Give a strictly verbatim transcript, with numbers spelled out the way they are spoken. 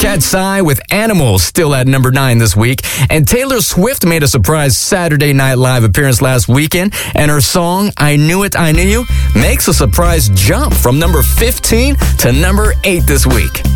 Cat Psy with Animals, still at number nine this week. And Taylor Swift made a surprise Saturday Night Live appearance last weekend, and her song, I Knew It, I Knew You, makes a surprise jump from number fifteen to number eight this week.